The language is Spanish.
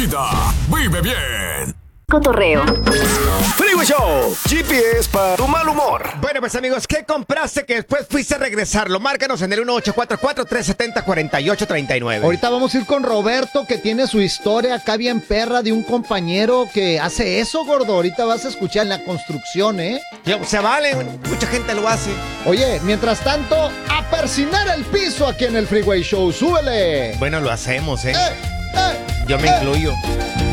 Vive bien. Cotorreo. Freeway Show, GPS para tu mal humor. Bueno, pues amigos, ¿qué compraste que después fuiste a regresarlo? Márcanos en el 1844-370-4839. Ahorita vamos a ir con Roberto, que tiene su historia acá bien perra de un compañero que hace eso, gordo. Ahorita vas a escuchar en la construcción, ¿eh? Se vale, mucha gente lo hace. Oye, mientras tanto, a persinar el piso aquí en el Freeway Show. ¡Súbele! Bueno, lo hacemos, ¿eh? Yo me incluyo.